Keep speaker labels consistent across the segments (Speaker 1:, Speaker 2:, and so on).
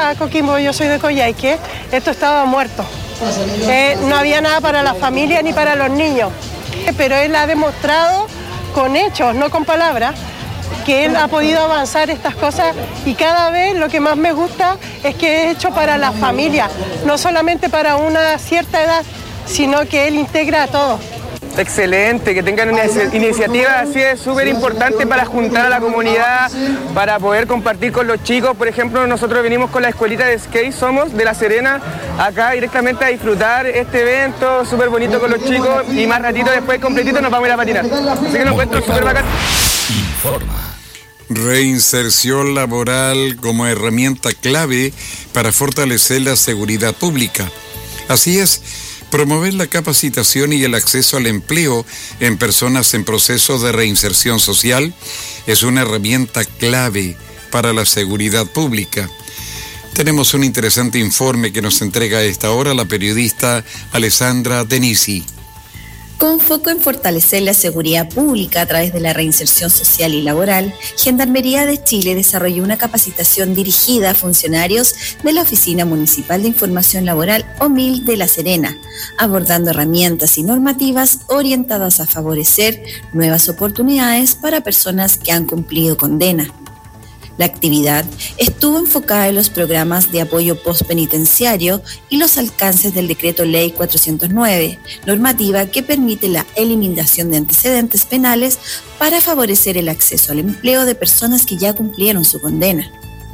Speaker 1: a Coquimbo, yo soy de Coyhaique, esto estaba muerto. No había nada para la familia ni para los niños. Pero él ha demostrado con hechos, no con palabras, que él ha podido avanzar estas cosas y cada vez lo que más me gusta es que es hecho para la familia, no solamente para una cierta edad, sino que él integra a todos.
Speaker 2: Excelente, que tengan una iniciativa así es súper importante para juntar a la comunidad, para poder compartir con los chicos. Por ejemplo, nosotros venimos con la escuelita de skate, somos de La Serena, acá directamente a disfrutar este evento súper bonito con los chicos y más ratito después completito nos vamos a ir a patinar. Así que lo encuentro súper bacán.
Speaker 3: Informa. Reinserción laboral como herramienta clave para fortalecer la seguridad pública. Así es. Promover la capacitación y el acceso al empleo en personas en proceso de reinserción social es una herramienta clave para la seguridad pública. Tenemos un interesante informe que nos entrega a esta hora la periodista Alessandra Denisi.
Speaker 4: Con foco en fortalecer la seguridad pública a través de la reinserción social y laboral, Gendarmería de Chile desarrolló una capacitación dirigida a funcionarios de la Oficina Municipal de Información Laboral, OMIL de La Serena, abordando herramientas y normativas orientadas a favorecer nuevas oportunidades para personas que han cumplido condena. La actividad estuvo enfocada en los programas de apoyo postpenitenciario y los alcances del Decreto Ley 409, normativa que permite la eliminación de antecedentes penales para favorecer el acceso al empleo de personas que ya cumplieron su condena.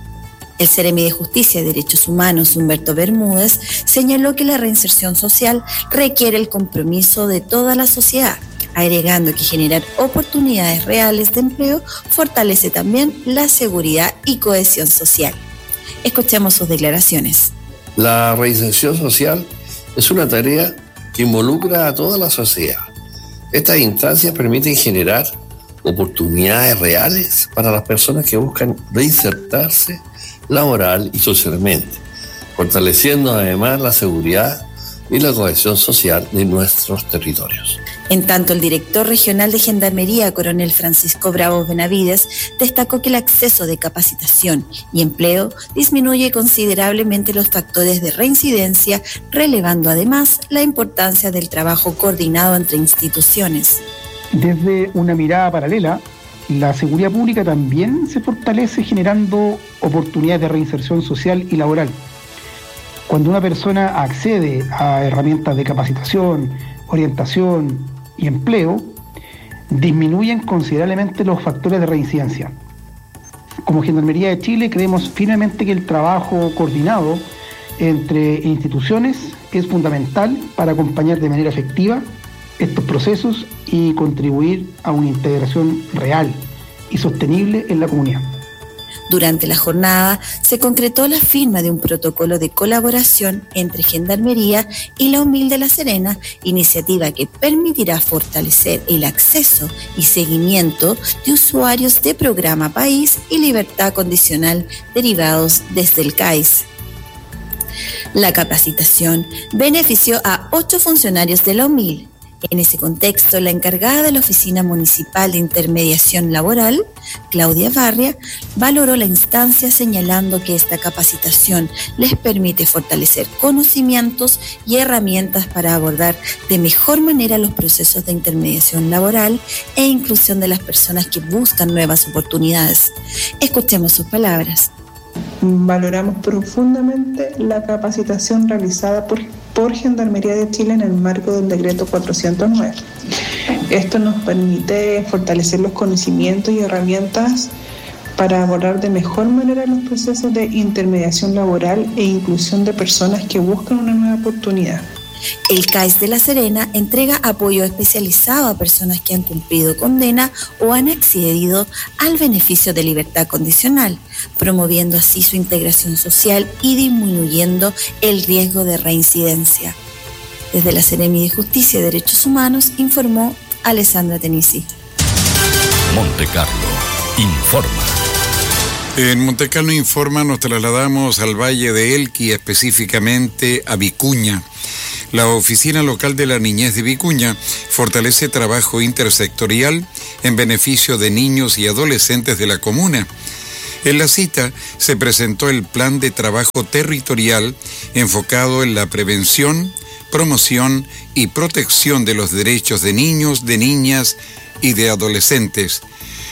Speaker 4: El Seremi de Justicia y Derechos Humanos, Humberto Bermúdez, señaló que la reinserción social requiere el compromiso de toda la sociedad, agregando que generar oportunidades reales de empleo fortalece también la seguridad y cohesión social. Escuchemos sus declaraciones.
Speaker 5: La reinserción social es una tarea que involucra a toda la sociedad. Estas instancias permiten generar oportunidades reales para las personas que buscan reinsertarse laboral y socialmente, fortaleciendo además la seguridad y la cohesión social de nuestros territorios.
Speaker 4: En tanto, el director regional de Gendarmería, coronel Francisco Bravo Benavides, destacó que el acceso de capacitación y empleo disminuye considerablemente los factores de reincidencia, relevando además la importancia del trabajo coordinado entre instituciones.
Speaker 6: Desde una mirada paralela, la seguridad pública también se fortalece generando oportunidades de reinserción social y laboral. Cuando una persona accede a herramientas de capacitación, orientación y empleo, disminuyen considerablemente los factores de reincidencia. Como Gendarmería de Chile creemos firmemente que el trabajo coordinado entre instituciones es fundamental para acompañar de manera efectiva estos procesos y contribuir a una integración real y sostenible en la comunidad.
Speaker 4: Durante la jornada se concretó la firma de un protocolo de colaboración entre Gendarmería y la OMIL de La Serena, iniciativa que permitirá fortalecer el acceso y seguimiento de usuarios de Programa País y Libertad Condicional derivados desde el CAIS. La capacitación benefició a 8 funcionarios de la OMIL. En ese contexto, la encargada de la Oficina Municipal de Intermediación Laboral, Claudia Barria, valoró la instancia señalando que esta capacitación les permite fortalecer conocimientos y herramientas para abordar de mejor manera los procesos de intermediación laboral e inclusión de las personas que buscan nuevas oportunidades. Escuchemos sus palabras.
Speaker 7: Valoramos profundamente la capacitación realizada por Gendarmería de Chile en el marco del Decreto 409. Esto nos permite fortalecer los conocimientos y herramientas para abordar de mejor manera los procesos de intermediación laboral e inclusión de personas que buscan una nueva oportunidad.
Speaker 4: El CAIS de La Serena entrega apoyo especializado a personas que han cumplido condena o han accedido al beneficio de libertad condicional, promoviendo así su integración social y disminuyendo el riesgo de reincidencia. Desde la Seremi de Justicia y Derechos Humanos informó Alessandra Denisi.
Speaker 3: Monte Carlo informa. En Monte Carlo informa nos trasladamos al Valle de Elqui, específicamente a Vicuña. La Oficina Local de la Niñez de Vicuña fortalece trabajo intersectorial en beneficio de niños y adolescentes de la comuna. En la cita se presentó el Plan de Trabajo Territorial enfocado en la prevención, promoción y protección de los derechos de niños, de niñas y de adolescentes.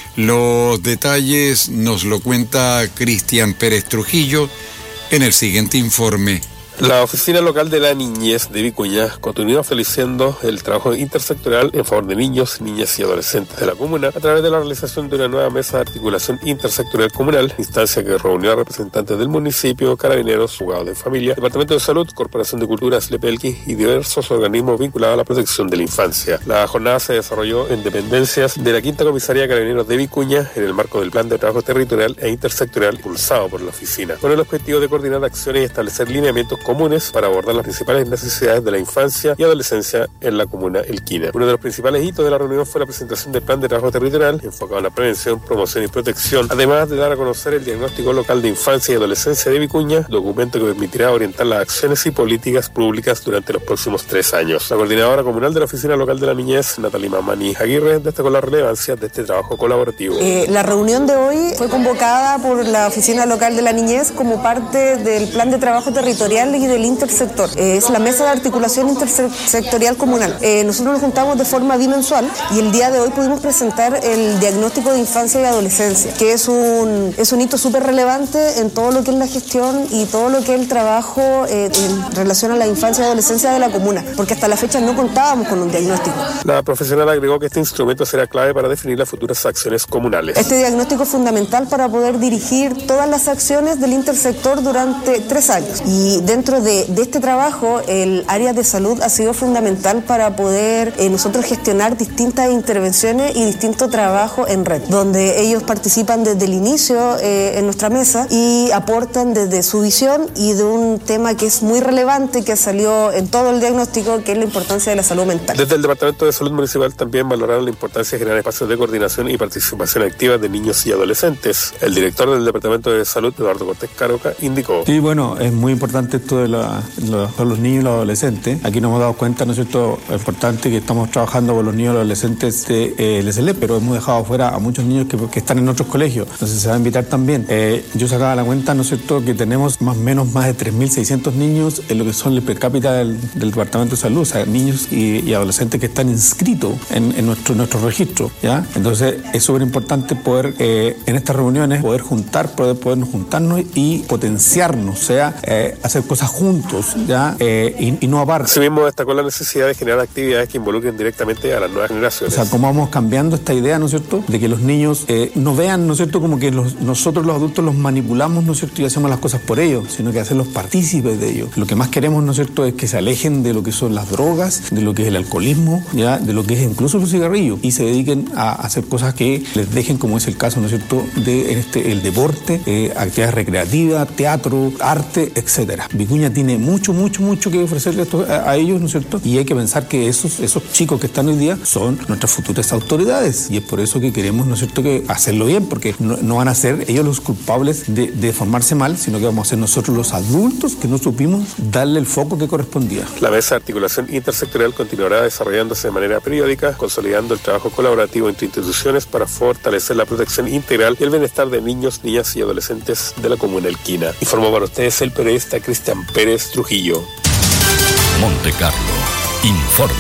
Speaker 3: Los detalles nos lo cuenta Cristian Pérez Trujillo en el siguiente informe.
Speaker 8: La Oficina Local de la Niñez de Vicuña continúa fortaleciendo el trabajo intersectorial en favor de niños, niñas y adolescentes de la comuna a través de la realización de una nueva mesa de articulación intersectorial comunal, instancia que reunió a representantes del municipio, carabineros, juzgados de familia, Departamento de Salud, Corporación de Culturas, Lepelqui y diversos organismos vinculados a la protección de la infancia. La jornada se desarrolló en dependencias de la Quinta Comisaría de Carabineros de Vicuña en el marco del Plan de Trabajo Territorial e Intersectorial impulsado por la oficina, con el objetivo de coordinar acciones y establecer lineamientos comunes para abordar las principales necesidades de la infancia y adolescencia en la comuna Elquina. Uno de los principales hitos de la reunión fue la presentación del Plan de Trabajo Territorial enfocado en la prevención, promoción y protección, además de dar a conocer el diagnóstico local de infancia y adolescencia de Vicuña, documento que permitirá orientar las acciones y políticas públicas durante los próximos 3 años. La coordinadora comunal de la Oficina Local de la Niñez, Natalie Mamani Aguirre, destacó la relevancia de este trabajo colaborativo.
Speaker 9: La reunión de hoy fue convocada por la Oficina Local de la Niñez como parte del Plan de Trabajo Territorial y del intersector. Es la mesa de articulación intersectorial comunal. Nosotros nos juntamos de forma bimensual y el día de hoy pudimos presentar el diagnóstico de infancia y adolescencia, que es un hito súper relevante en todo lo que es la gestión y todo lo que es el trabajo en relación a la infancia y adolescencia de la comuna, porque hasta la fecha no contábamos con un diagnóstico.
Speaker 8: La profesional agregó que este instrumento será clave para definir las futuras acciones comunales.
Speaker 9: Este diagnóstico es fundamental para poder dirigir todas las acciones del intersector durante 3 años y dentro de este trabajo el área de salud ha sido fundamental para poder nosotros gestionar distintas intervenciones y distinto trabajo en red, donde ellos participan desde el inicio en nuestra mesa y aportan desde su visión y de un tema que es muy relevante que salió en todo el diagnóstico, que es la importancia de la salud mental.
Speaker 8: Desde el Departamento de Salud Municipal también valoraron la importancia de generar espacios de coordinación y participación activa de niños y adolescentes. El director del Departamento de Salud, Eduardo Cortés Caroca, indicó.
Speaker 10: Sí, bueno, es muy importante esto de los niños y los adolescentes. Aquí nos hemos dado cuenta, ¿no es cierto?, es importante que estamos trabajando con los niños y los adolescentes de LSL, pero hemos dejado fuera a muchos niños que están en otros colegios. Entonces se va a invitar también. Yo sacaba la cuenta, ¿no es cierto?, que tenemos más o menos más de 3.600 niños en lo que son el per cápita del Departamento de Salud, o sea, niños y adolescentes que están inscritos en nuestro registro, ¿ya? Entonces es súper importante poder en estas reuniones podernos juntarnos y potenciarnos, o sea, hacer cosas juntos, ¿ya? Y no aparte.
Speaker 8: Asimismo destacó la necesidad de generar actividades que involucren directamente a las nuevas generaciones.
Speaker 10: O sea, cómo vamos cambiando esta idea, ¿no es cierto?, de que los niños no vean, ¿no es cierto?, como que nosotros los adultos los manipulamos, ¿no es cierto?, y hacemos las cosas por ellos, sino que hacerlos partícipes de ellos. Lo que más queremos, ¿no es cierto?, es que se alejen de lo que son las drogas, de lo que es el alcoholismo, ¿ya?, de lo que es incluso el cigarrillo, y se dediquen a hacer cosas que les dejen, como es el caso, ¿no es cierto?, de el deporte, actividades recreativas, teatro, arte, etcétera. Vicuña tiene mucho que ofrecerle a ellos, ¿no es cierto?, y hay que pensar que esos chicos que están hoy día son nuestras futuras autoridades, y es por eso que queremos, ¿no es cierto?, que hacerlo bien, porque no van a ser ellos los culpables de formarse mal, sino que vamos a ser nosotros los adultos que no supimos darle el foco que correspondía.
Speaker 8: La mesa de articulación intersectorial continuará desarrollándose de manera periódica, consolidando el trabajo colaborativo entre instituciones para fortalecer la protección integral y el bienestar de niños, niñas y adolescentes de la comuna Elquina. Informó para ustedes el periodista Cristian Pérez Trujillo.
Speaker 11: Monte Carlo informa.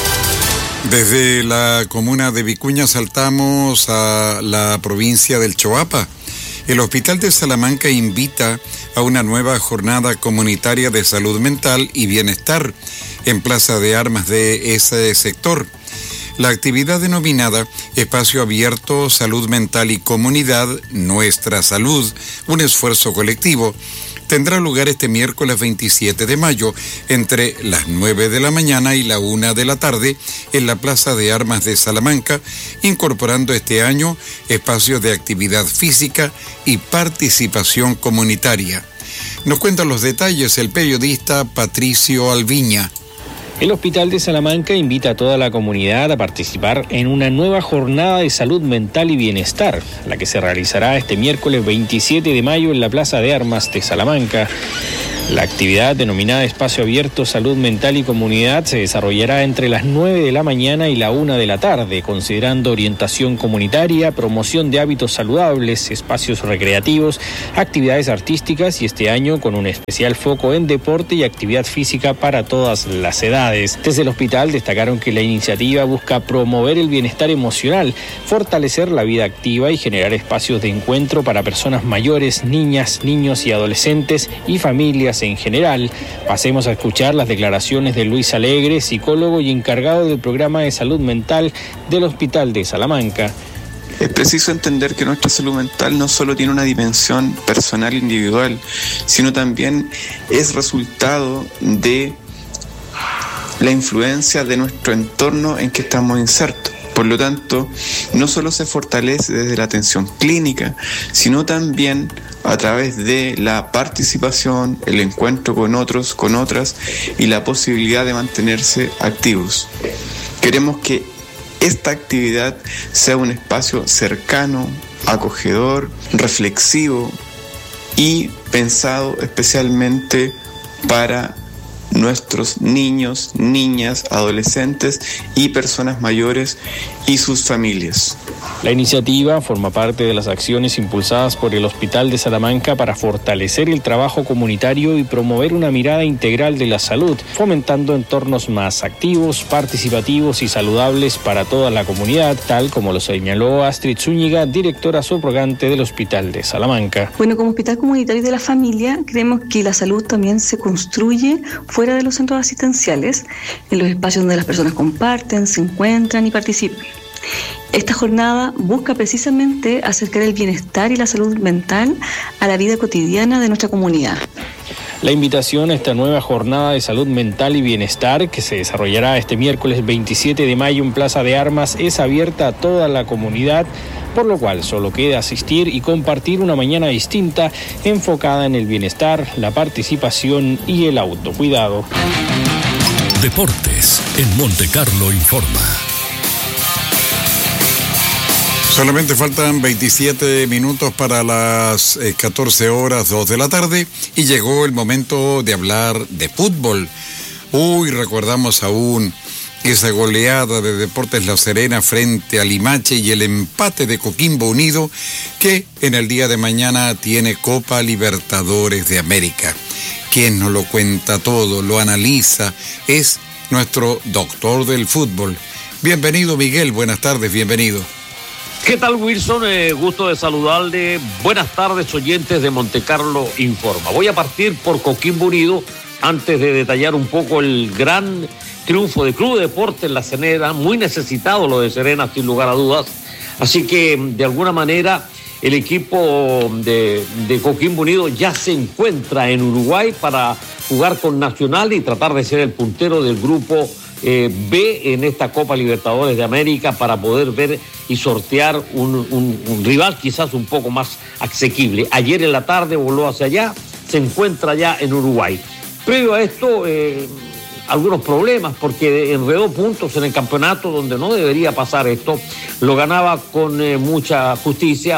Speaker 3: Desde la comuna de Vicuña saltamos a la provincia del Choapa. El Hospital de Salamanca invita a una nueva jornada comunitaria de salud mental y bienestar en Plaza de Armas de ese sector. La actividad denominada Espacio Abierto, Salud Mental y Comunidad, Nuestra Salud, un esfuerzo colectivo, tendrá lugar este miércoles 27 de mayo entre las 9 de la mañana y la 1 de la tarde en la Plaza de Armas de Salamanca, incorporando este año espacios de actividad física y participación comunitaria. Nos cuentan los detalles el periodista Patricio Alviña.
Speaker 12: El Hospital de Salamanca invita a toda la comunidad a participar en una nueva jornada de salud mental y bienestar, la que se realizará este miércoles 27 de mayo en la Plaza de Armas de Salamanca, La actividad denominada Espacio Abierto Salud Mental y Comunidad se desarrollará entre las 9 de la mañana y la 1 de la tarde, considerando orientación comunitaria, promoción de hábitos saludables, espacios recreativos, actividades artísticas y este año con un especial foco en deporte y actividad física para todas las edades. Desde el hospital destacaron que la iniciativa busca promover el bienestar emocional, fortalecer la vida activa y generar espacios de encuentro para personas mayores, niñas, niños y adolescentes y familias en general. Pasemos a escuchar las declaraciones de Luis Alegre, psicólogo y encargado del programa de salud mental del Hospital de Salamanca.
Speaker 13: Es preciso entender que nuestra salud mental no solo tiene una dimensión personal individual, sino también es resultado de la influencia de nuestro entorno en que estamos insertos. Por lo tanto, no solo se fortalece desde la atención clínica, sino también a través de la participación, el encuentro con otros, con otras y la posibilidad de mantenerse activos. Queremos que esta actividad sea un espacio cercano, acogedor, reflexivo y pensado especialmente para nuestros niños, niñas, adolescentes y personas mayores y sus familias.
Speaker 12: La iniciativa forma parte de las acciones impulsadas por el Hospital de Salamanca para fortalecer el trabajo comunitario y promover una mirada integral de la salud, fomentando entornos más activos, participativos y saludables para toda la comunidad, tal como lo señaló Astrid Zúñiga, directora subrogante del Hospital de Salamanca.
Speaker 14: Bueno, como Hospital Comunitario de la Familia, creemos que la salud también se construye fuera de los centros asistenciales, en los espacios donde las personas comparten, se encuentran y participan. Esta jornada busca precisamente acercar el bienestar y la salud mental a la vida cotidiana de nuestra comunidad.
Speaker 12: La invitación a esta nueva jornada de salud mental y bienestar, que se desarrollará este miércoles 27 de mayo en Plaza de Armas, es abierta a toda la comunidad, por lo cual solo queda asistir y compartir una mañana distinta, enfocada en el bienestar, la participación y el autocuidado.
Speaker 11: Deportes en Monte Carlo informa.
Speaker 3: Solamente faltan 27 minutos para las 14 horas 2 de la tarde y llegó el momento de hablar de fútbol. Recordamos aún esa goleada de Deportes La Serena frente a Limache y el empate de Coquimbo Unido, que en el día de mañana tiene Copa Libertadores de América. Quien nos lo cuenta todo, lo analiza, es nuestro doctor del fútbol. Bienvenido, Miguel, buenas tardes, bienvenido.
Speaker 15: ¿Qué tal, Wilson? Gusto de saludarle. Buenas tardes, oyentes de Monte Carlo Informa. Voy a partir por Coquimbo Unido antes de detallar un poco el gran triunfo del Club de Deportes La Serena, muy necesitado lo de Serena, sin lugar a dudas. Así que, de alguna manera, el equipo de Coquimbo Unido ya se encuentra en Uruguay para jugar con Nacional y tratar de ser el puntero del grupo B en esta Copa Libertadores de América para poder ver y sortear un rival quizás un poco más asequible. Ayer en la tarde voló hacia allá, se encuentra ya en Uruguay. Previo a esto, algunos problemas porque enredó puntos en el campeonato donde no debería pasar esto. Lo ganaba con mucha justicia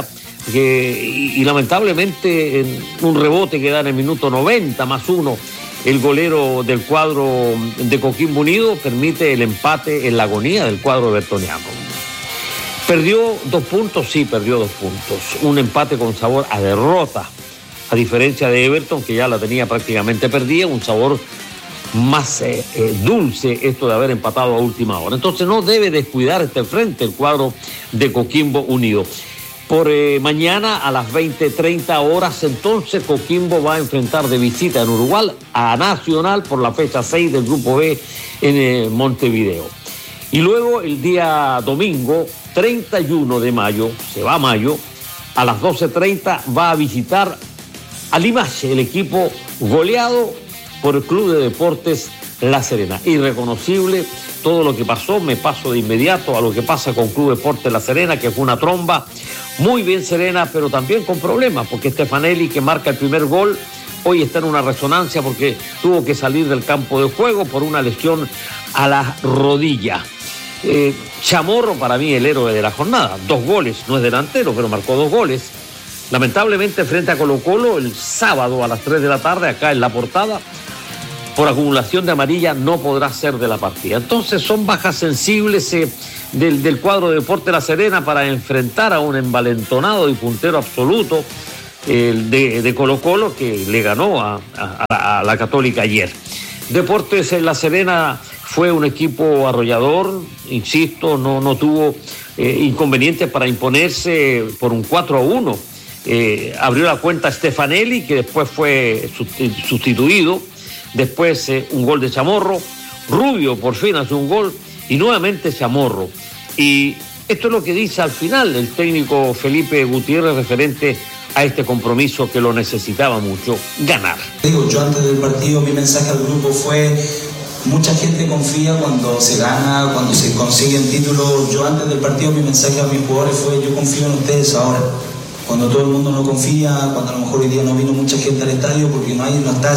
Speaker 15: y lamentablemente en un rebote que da en el minuto 90 más 1. El golero del cuadro de Coquimbo Unido permite el empate en la agonía del cuadro bertoniano. ¿Perdió 2 puntos? Sí, perdió 2 puntos. Un empate con sabor a derrota, a diferencia de Everton, que ya la tenía prácticamente perdida, un sabor más dulce esto de haber empatado a última hora. Entonces no debe descuidar este frente el cuadro de Coquimbo Unido. Por mañana a las 20:30 horas, entonces Coquimbo va a enfrentar de visita en Uruguay a Nacional por la fecha 6 del Grupo B en Montevideo. Y luego el día domingo, 31 de mayo, se va a mayo, a las 12:30 va a visitar a Limache, el equipo goleado por el Club de Deportes La Serena. Irreconocible todo lo que pasó, me paso de inmediato a lo que pasa con Club Deportes La Serena, que fue una tromba. Muy bien Serena, pero también con problemas, porque Stefanelli, que marca el primer gol, hoy está en una resonancia porque tuvo que salir del campo de juego por una lesión a la rodilla. Chamorro, para mí, el héroe de la jornada. 2 goles, no es delantero, pero marcó 2 goles. lamentablemente frente a Colo-Colo el sábado a las 3 de la tarde, acá en La Portada, por acumulación de amarilla no podrá ser de la partida. Entonces son bajas sensibles del cuadro de Deportes La Serena para enfrentar a un envalentonado y puntero absoluto de Colo-Colo, que le ganó a la Católica ayer. Deportes La Serena fue un equipo arrollador, insisto, no tuvo inconvenientes para imponerse por un 4-1. Abrió la cuenta Stefanelli, que después fue sustituido. Después un gol de Chamorro. Rubio por fin hace un gol y nuevamente Chamorro. Y esto es lo que dice al final el técnico Felipe Gutiérrez referente a este compromiso que lo necesitaba mucho, ganar.
Speaker 16: Yo antes del partido mi mensaje al grupo fue: mucha gente confía cuando se gana, cuando se consiguen títulos. Yo antes del partido mi mensaje a mis jugadores fue: yo confío en ustedes ahora. Cuando todo el mundo no confía, cuando a lo mejor hoy día no vino mucha gente al estadio porque no está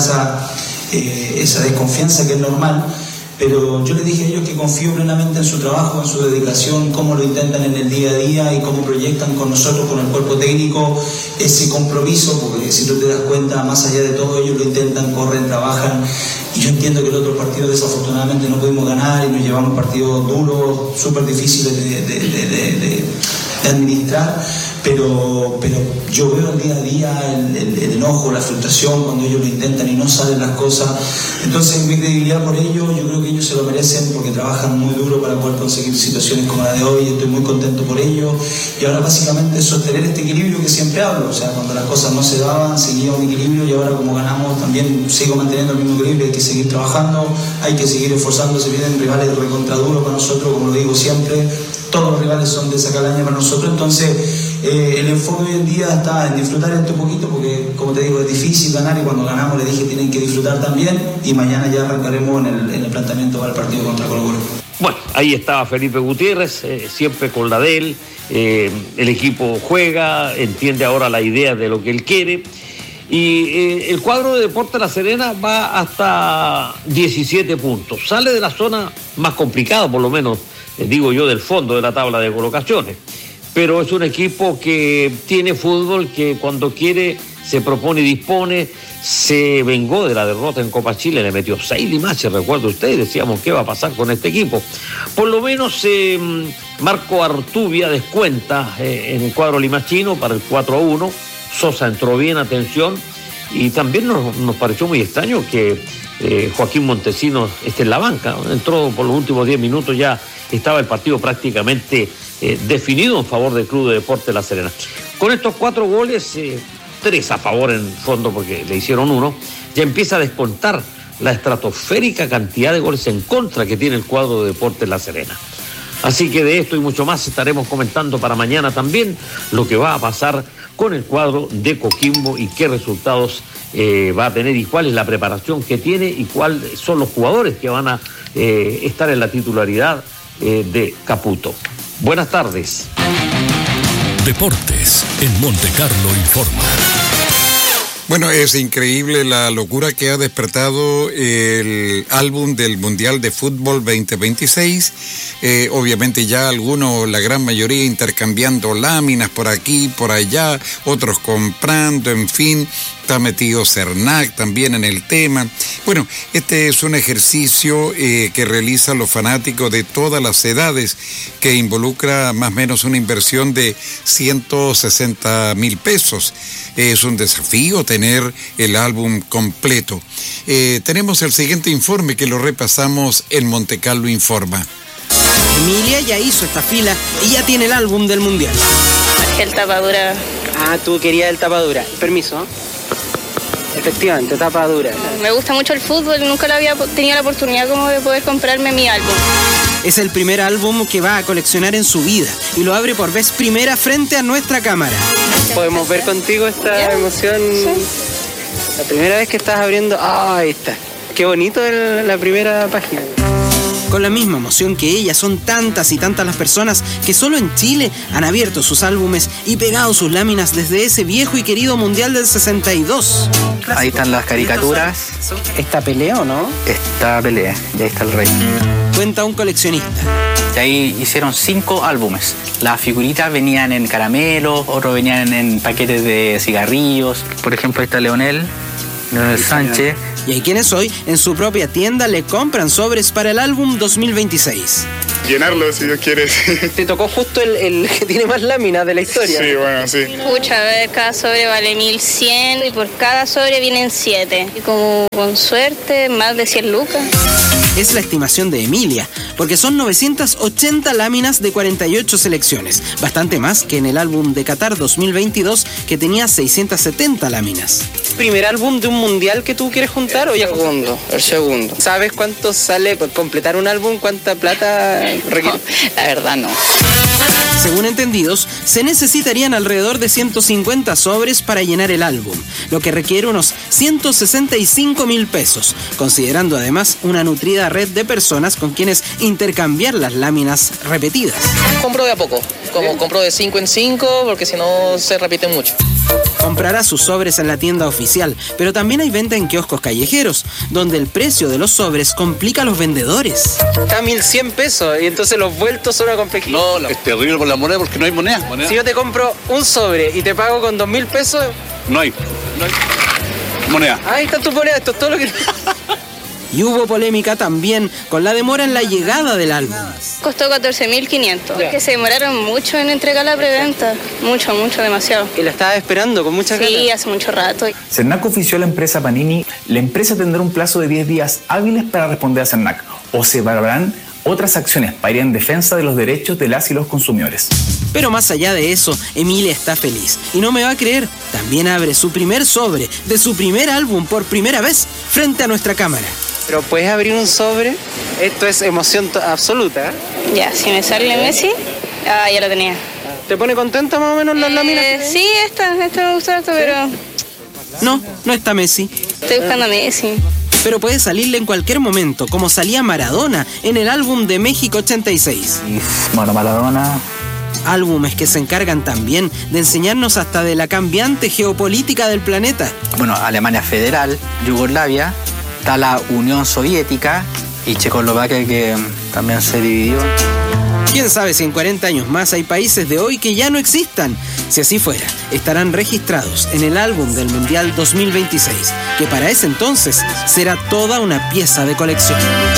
Speaker 16: esa desconfianza que es normal, pero yo les dije a ellos que confío plenamente en su trabajo, en su dedicación, cómo lo intentan en el día a día y cómo proyectan con nosotros, con el cuerpo técnico, ese compromiso, porque si tú te das cuenta, más allá de todo, ellos lo intentan, corren, trabajan, y yo entiendo que el otro partido desafortunadamente no pudimos ganar y nos llevamos partidos duros, súper difíciles de administrar, pero yo veo el día a día el enojo, la frustración cuando ellos lo intentan y no salen las cosas. Entonces mi credibilidad por ellos, yo creo que ellos se lo merecen porque trabajan muy duro para poder conseguir situaciones como la de hoy. Estoy muy contento por ellos y ahora básicamente es sostener este equilibrio que siempre hablo. O sea, cuando las cosas no se daban, seguía un equilibrio, y ahora como ganamos también sigo manteniendo el mismo equilibrio. Hay que seguir trabajando, hay que seguir esforzándose. Vienen rivales recontraduros para nosotros, como lo digo siempre. Todos los rivales son de sacar la caña para nosotros, entonces el enfoque hoy en día está en disfrutar esto poquito, porque como te digo, es difícil ganar, y cuando ganamos les dije tienen que disfrutar también, y mañana ya arrancaremos en el planteamiento para el partido contra Colo-Colo.
Speaker 15: Bueno, ahí estaba Felipe Gutiérrez, siempre con la de él. El equipo juega, entiende ahora la idea de lo que él quiere. Y el cuadro de Deportes La Serena va hasta 17 puntos. Sale de la zona más complicada, por lo menos, digo yo, del fondo de la tabla de colocaciones. Pero es un equipo que tiene fútbol, que cuando quiere se propone y dispone. Se vengó de la derrota en Copa Chile, le metió 6 limaches, recuerdo ustedes, decíamos qué va a pasar con este equipo. Por lo menos Marco Artubia descuenta en el cuadro limachino para el 4-1. Sosa entró bien, atención, y también nos pareció muy extraño que Joaquín Montesinos esté en la banca. Entró por los últimos 10 minutos, ya estaba el partido prácticamente definido en favor del Club de Deportes La Serena. Con estos 4 goles, 3 a favor en fondo porque le hicieron 1, ya empieza a descontar la estratosférica cantidad de goles en contra que tiene el cuadro de Deportes La Serena. Así que de esto y mucho más estaremos comentando para mañana también lo que va a pasar con el cuadro de Coquimbo y qué resultados va a tener y cuál es la preparación que tiene y cuáles son los jugadores que van a estar en la titularidad de Caputo. Buenas tardes.
Speaker 11: Deportes en Monte Carlo informa.
Speaker 3: Bueno, es increíble la locura que ha despertado el álbum del Mundial de Fútbol 2026. Obviamente ya algunos, la gran mayoría, intercambiando láminas por aquí, por allá, otros comprando, en fin. Está metido Cernac también en el tema. Bueno, este es un ejercicio que realizan los fanáticos de todas las edades, que involucra más o menos una inversión de 160,000 pesos. Es un desafío tener el álbum completo. Tenemos el siguiente informe que lo repasamos en Monte Carlo Informa.
Speaker 17: Emilia ya hizo esta fila y ya tiene el álbum del Mundial.
Speaker 18: El tapadura.
Speaker 17: Ah, tú querías el tapadura. Permiso. Efectivamente, tapadura.
Speaker 18: Me gusta mucho el fútbol, nunca había tenido la oportunidad como de poder comprarme mi álbum.
Speaker 17: Es el primer álbum que va a coleccionar en su vida y lo abre por vez primera frente a nuestra cámara.
Speaker 19: Podemos ver contigo esta emoción. Sí. La primera vez que estás abriendo. Ah, ahí está. Qué bonito la primera página.
Speaker 17: Con la misma emoción que ella, son tantas y tantas las personas que solo en Chile han abierto sus álbumes y pegado sus láminas desde ese viejo y querido Mundial del 62.
Speaker 20: Ahí están las caricaturas.
Speaker 17: ¿Está Pelé o no?
Speaker 20: Está Pelé, y ahí está el rey.
Speaker 17: Cuenta un coleccionista.
Speaker 20: Y ahí hicieron 5 álbumes. Las figuritas venían en caramelos, otros venían en paquetes de cigarrillos. Por ejemplo, ahí está Leonel Sánchez.
Speaker 17: Y hay quienes hoy en su propia tienda le compran sobres para el álbum 2026.
Speaker 21: Llenarlo, si Dios quiere.
Speaker 19: Te tocó justo el que tiene más láminas de la historia.
Speaker 21: Sí, bueno, sí.
Speaker 18: Pucha, a ver, cada sobre vale 1.100 y por cada sobre vienen 7. Y como con suerte, más de 100 lucas.
Speaker 17: Es la estimación de Emilia, porque son 980 láminas de 48 selecciones, bastante más que en el álbum de Qatar 2022, que tenía 670 láminas.
Speaker 19: ¿Primer álbum de un mundial que tú quieres juntar o ya?
Speaker 20: El segundo.
Speaker 19: ¿Sabes cuánto sale por completar un álbum? ¿Cuánta plata requiere?
Speaker 20: No, la verdad no.
Speaker 17: Según entendidos, se necesitarían alrededor de 150 sobres para llenar el álbum, lo que requiere unos 165.000 pesos, considerando además una nutrida red de personas con quienes intercambiar las láminas repetidas.
Speaker 20: Compro de a poco, como compro de 5 en 5, porque si no se repite mucho.
Speaker 17: Comprará sus sobres en la tienda oficial, pero también hay venta en kioscos callejeros, donde el precio de los sobres complica a los vendedores.
Speaker 19: Está 1.100 pesos y entonces los vueltos son una complejidad.
Speaker 22: No, es terrible por la moneda porque no hay moneda.
Speaker 19: Si yo te compro un sobre y te pago con 2.000 pesos...
Speaker 22: No hay moneda.
Speaker 19: Ahí está tu moneda, esto es todo lo que...
Speaker 17: Y hubo polémica también con la demora en la llegada del álbum.
Speaker 18: Costó 14.500, porque se demoraron mucho en entregar la preventa. Mucho, demasiado.
Speaker 19: ¿Y la estabas esperando con mucha ganas?
Speaker 18: Sí, hace mucho rato.
Speaker 23: Cernac ofició a la empresa Panini. La empresa tendrá un plazo de 10 días hábiles para responder a Cernac, o se valorarán otras acciones para ir en defensa de los derechos de las y los consumidores.
Speaker 17: Pero más allá de eso, Emilia está feliz. Y no me va a creer, también abre su primer sobre de su primer álbum por primera vez frente a nuestra cámara.
Speaker 19: Pero puedes abrir un sobre, esto es emoción absoluta.
Speaker 18: Ya, si me sale Messi, ya lo tenía.
Speaker 19: ¿Te pone contenta más o menos las láminas?
Speaker 18: Sí, esta me gustó esto, pero...
Speaker 17: No está Messi.
Speaker 18: Estoy buscando a Messi.
Speaker 17: Pero puede salirle en cualquier momento, como salía Maradona en el álbum de México 86.
Speaker 23: Bueno, Maradona...
Speaker 17: Álbumes que se encargan también de enseñarnos hasta de la cambiante geopolítica del planeta.
Speaker 20: Bueno, Alemania Federal, Yugoslavia, está la Unión Soviética y Checoslovaquia, que también se dividió.
Speaker 17: ¿Quién sabe si en 40 años más hay países de hoy que ya no existan? Si así fuera, estarán registrados en el álbum del Mundial 2026, que para ese entonces será toda una pieza de colección.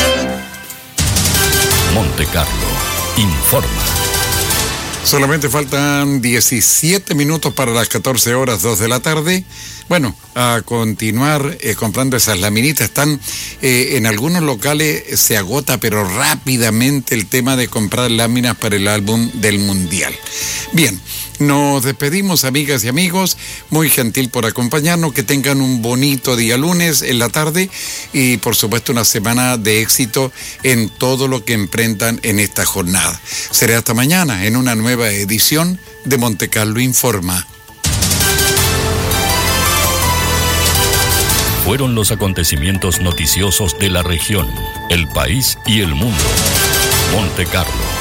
Speaker 11: Monte Carlo informa.
Speaker 3: Solamente faltan 17 minutos para las 14 horas 2 de la tarde. Bueno, a continuar comprando esas laminitas. Están en algunos locales, se agota pero rápidamente el tema de comprar láminas para el álbum del Mundial. Bien, nos despedimos, amigas y amigos. Muy gentil por acompañarnos. Que tengan un bonito día lunes en la tarde y por supuesto una semana de éxito en todo lo que emprendan en esta jornada. Será hasta mañana en una nueva edición de Monte Carlo Informa.
Speaker 11: Fueron los acontecimientos noticiosos de la región, el país y el mundo. Monte Carlo